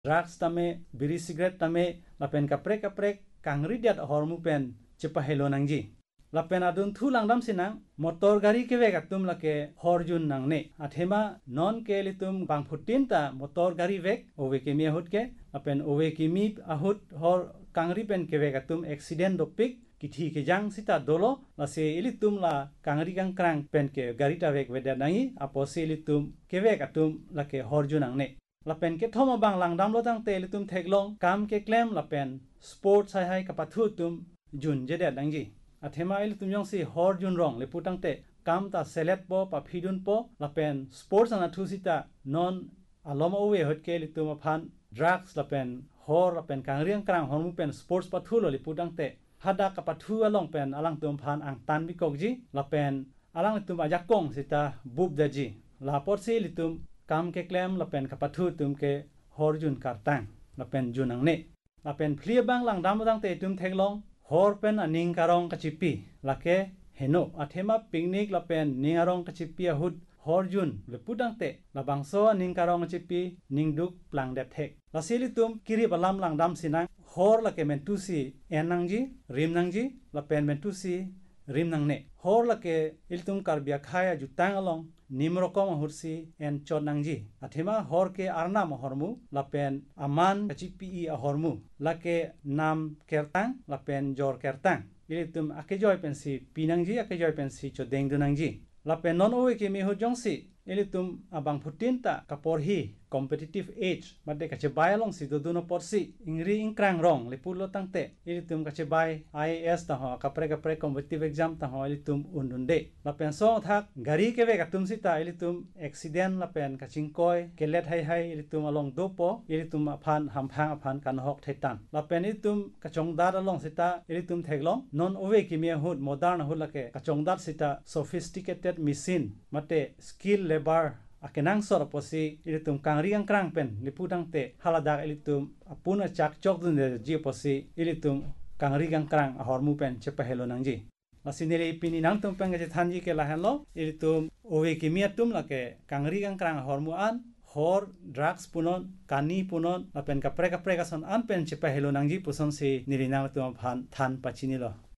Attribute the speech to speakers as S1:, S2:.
S1: drugs tame biri cigarette tame lapen kaprek kangri diat hormu pen cepa helo nangji lapen adun thu langdam sinang motor gari ke vek atum lake horjun nangne athema non ke litum bang phutin ta motor gari vek ove ke mi ahut ke lapen ove ke mi ahut hor kangri pen ke vek atum accident dopik kithi ke jang sita dolo la se ilitum la kangri kang krang pen ke gari ta vek weda nangi apo se ilitum ke vek atum lake horjun nangne lapen ke thoma bang langdam lo tang te litum theklong kam ke claim lapen sport sai hai kapathu tum jun jede dangji athema ilitum yong si horjun rong le putang te kam ta select po pa phidun po lapen sports ana thu sita non alom owe hot ke litum phan drugs lapen hor lapen kangriang krang hormu pen sports pathu lo li putang te hada kapathu along pen alang tum phan ang tan bi kokji lapen alang tum ajak kong sita bub daji la por si litum kam ke claim lapen kapathu tum ke horjun kartang lapen junang ne lapen phlia bang lang dam dang te tum thenglong hor pen aning karong kachipi lake heno athema picnic lapen ningarong kachipi ahud horjun lepudang te labangso aning karong kachipi ningduk plang det thek lasilitum kiri balam lang dam sinang hor lake mentusi enangji rimnangji lapen mentusi rimnangne hor lake iltum karbia khaya jutang along nimrokom hursi en chonangji athema hor ke arna mohormu lapen aman kachipi ahormu lake nam kertang lapen jor kertang ilitum akejoy pensi pinangji akejoy pensi chodeng dunangji lapen non owe ke mi hujongsi ilitum abang putinta kaporhi competitive age mate kache bayalong si doduno porsi ingri ingkrang rong lepulo tangte ilitum kache bay IAS ta ho kapre competitive exam ta ho ilitum undunde lapen so thak gari ke ve katum sita ilitum accident lapen kachingkoi kelet hai ilitum along dopo ilitum aphan hamphang aphan kanhok thaitan lapen ilitum kachongdar along sita ilitum theglong non owe kimia hud modern hulake kachongdar sita sophisticated machine mate skill labor akenang sor posi ilitum kangriang krang pen lipudang te haladak ilitum apuna chak chok dun ji posi ilitum kangriang krang ahormu pen chepahelo nangji lasinele pini nang tum pengaje thanji ke lahanlo ilitum owe kimiatum lake kangriang krang ahormu an hor drugs punon kani punon lapen kapre kason an pen chepahelo nangji puson si nirinang tum phan than pachinilo